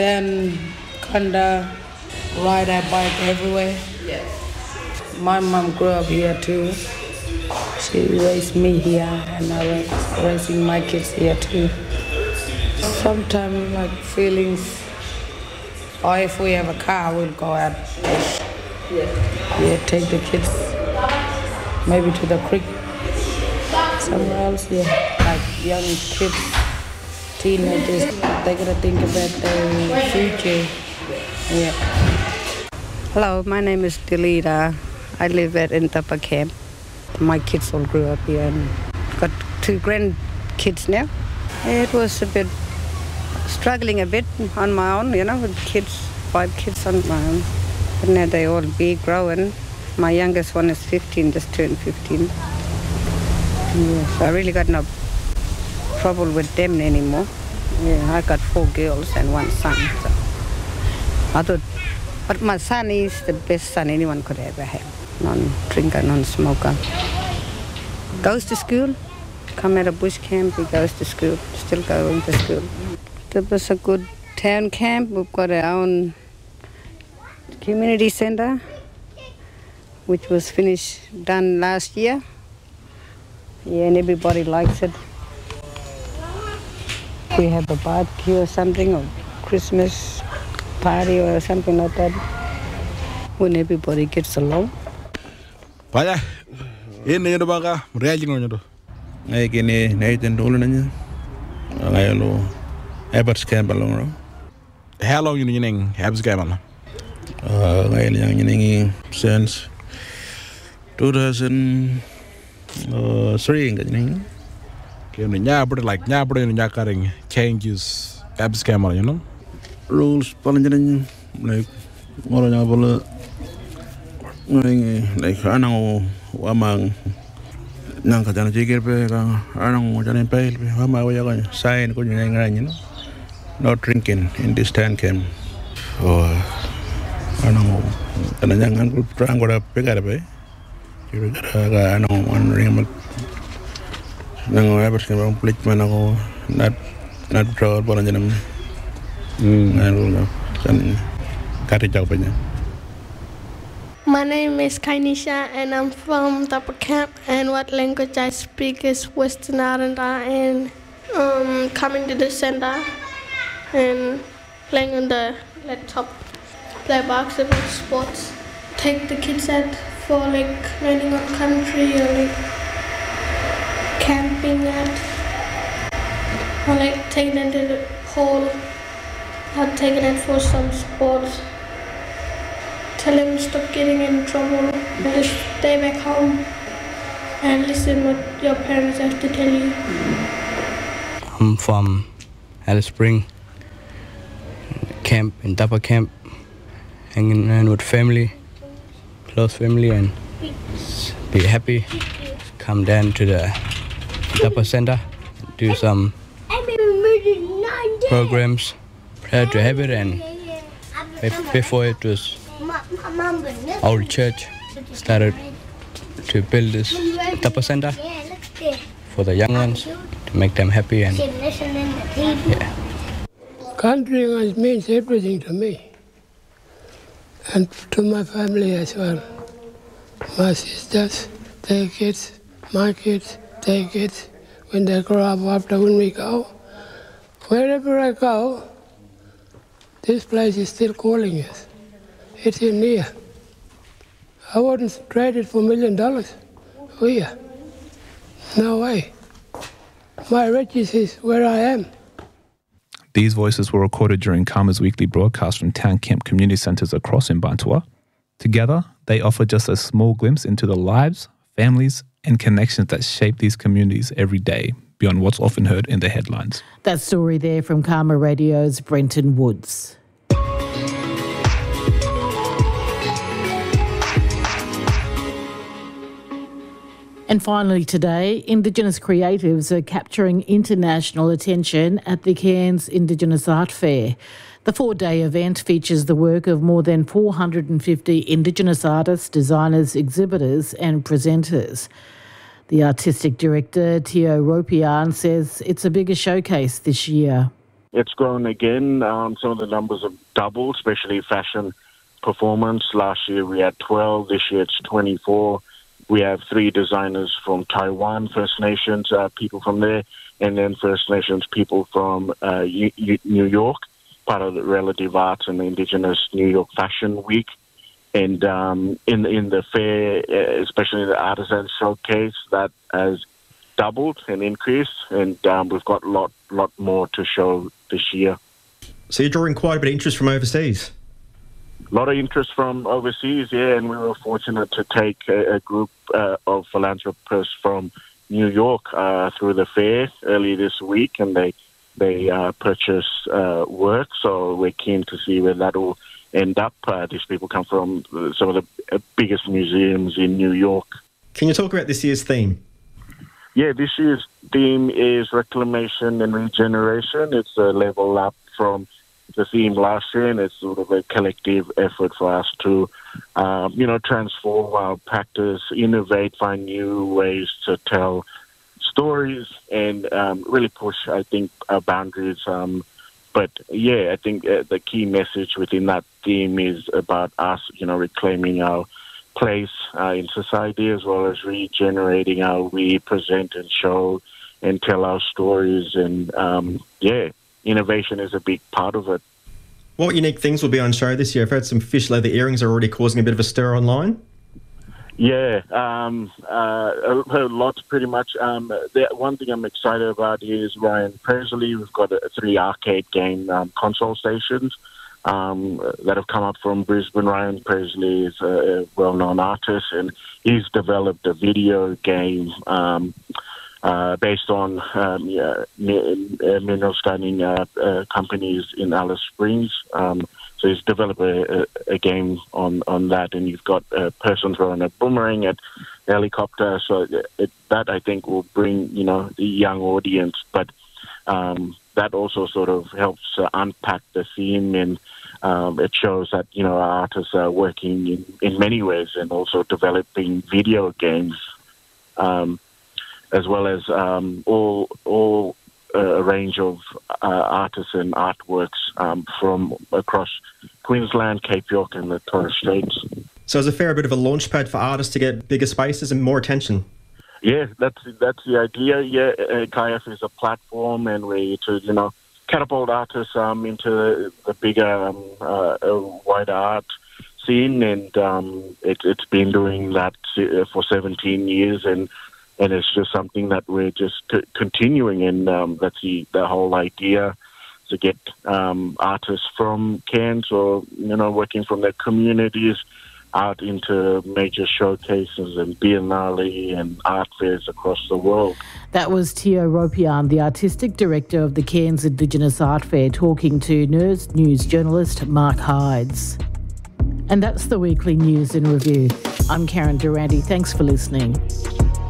stand, kinda ride a bike everywhere. Yes. My mom grew up here too. She raised me here and I was raising my kids here too. Sometimes like feelings, or if we have a car, we'll go out. Yeah, take the kids maybe to the creek, somewhere else, like young kids, teenagers, they gotta think about their future. Yeah. Hello, my name is Delita. I live at Intapa Camp. My kids all grew up here and got 2 grandkids now. It was a bit struggling a bit on my own, with kids, 5 kids on my own. But now they all big, growing. My youngest one is 15, just turned 15. Yeah, so I really got no trouble with them anymore. Yeah, I got 4 girls and 1 son. So I thought, but my son is the best son anyone could ever have. Non-drinker, non-smoker. Goes to school, come at a bush camp, he goes to school, still going to school. It was a good town camp. We've got our own community center, which was done last year. Yeah, and everybody likes it. We have a barbecue or something, or Christmas party or something like that, when everybody gets along. Paya, ini ada baka, reaji ngono do. Ngai kini Nathan dulu nanya, ngai lo, Ebbers camp along. How long you ning Ebbers camp along? Ngai yang ini since 2003 kan ini. Kini nyakaring changes Ebbers camp along, Rules paling jenenge, like orang boleh like anang wamang nang katana jigir pe ka anang janin pe wama waya kan sign ko nyang ngan no drinking in this town camp anang kana jangan ku trang ko pe ka pe ka anang one ring nang Ebbers kan bang plik mana ko not draw bolan janam ngan kan kari jauh pe. My name is Kainisha and I'm from Tapa Camp, and what language I speak is Western Aranda, and coming to the center and playing on the laptop, play basketball, sports, take the kids out for like learning on country or like camping out, or like taking them to the pool, or taking it for some sports. Tell them stop getting in trouble and just stay back home and listen what your parents have to tell you. I'm from Alice Spring camp, in Tapa Camp, hanging around with family, close family, and be happy. Come down to the Tapa Center, do some programs. Proud to have it, and before it was our church started to build this Tapa Center for the young ones to make them happy, and yeah. Country means everything to me and to my family as well. My sisters, their kids, my kids, their kids, when they grow up after when we go. Wherever I go, this place is still calling us. It's in here. I wouldn't trade it for $1 million. Here. No way. My riches is where I am. These voices were recorded during Karma's weekly broadcast from town camp community centres across Mbantua. Together, they offer just a small glimpse into the lives, families and connections that shape these communities every day, beyond what's often heard in the headlines. That story there from Karma Radio's Brenton Woods. And finally today, Indigenous creatives are capturing international attention at the Cairns Indigenous Art Fair. The 4-day event features the work of more than 450 Indigenous artists, designers, exhibitors and presenters. The artistic director, Tio Ropian, says it's a bigger showcase this year. it's grown again. Some of the numbers have doubled, especially fashion performance. Last year we had 12. This year it's 24. We have 3 designers from Taiwan, First Nations people from there, and then First Nations people from New York, part of the Relative Arts and the Indigenous New York Fashion Week. And in the fair, especially the Artisan Showcase, that has doubled and increased, and we've got a lot more to show this year. So you're drawing quite a bit of interest from overseas? A lot of interest from overseas, yeah, and we were fortunate to take a group of philanthropists from New York through the fair early this week, and they purchased work, so we're keen to see where that will end up. These people come from some of the biggest museums in New York. Can you talk about this year's theme? Yeah, this year's theme is reclamation and regeneration. It's a level up from the theme last year, and it's sort of a collective effort for us to, transform our practice, innovate, find new ways to tell stories, and really push, I think, our boundaries. But yeah, I think the key message within that theme is about us, reclaiming our place in society, as well as regenerating how we present and show and tell our stories. And innovation is a big part of it. What unique things will be on show this year? I've heard some fish leather earrings are already causing a bit of a stir online. Yeah, lots pretty much. The one thing I'm excited about is Ryan Presley. We've got 3 arcade game console stations that have come up from Brisbane. Ryan Presley is a well-known artist, and he's developed a video game based on mineral scanning companies in Alice Springs. So he's developed a game on that, and you've got a person throwing a boomerang at a helicopter. So that, I think, will bring, the young audience. But that also sort of helps unpack the theme, and it shows that, our artists are working in many ways, and also developing video games, as well as all a range of artists and artworks from across Queensland, Cape York and the Torres Straits. So is a fair bit of a launch pad for artists to get bigger spaces and more attention? Yeah, that's the idea. Yeah, KF is a platform, and we to catapult artists into the bigger, wider art scene, and it's been doing that for 17 years, and it's just something that we're just continuing, and that's the whole idea, to get artists from Cairns or working from their communities out into major showcases and biennale and art fairs across the world. That was Tio Ropian, the Artistic Director of the Cairns Indigenous Art Fair, talking to Nurse News journalist Mark Hydes. And that's the Weekly News in Review. I'm Karen Durante. Thanks for listening.